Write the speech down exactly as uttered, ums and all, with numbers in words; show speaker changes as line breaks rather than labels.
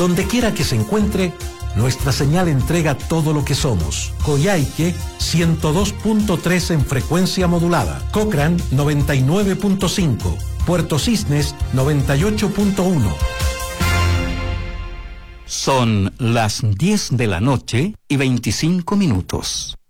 Donde quiera que se encuentre, nuestra señal entrega todo lo que somos. Coyhaique ciento dos punto tres en frecuencia modulada. Cochrane noventa y nueve punto cinco. Puerto Cisnes noventa y ocho punto uno.
Son las diez de la noche y veinticinco minutos.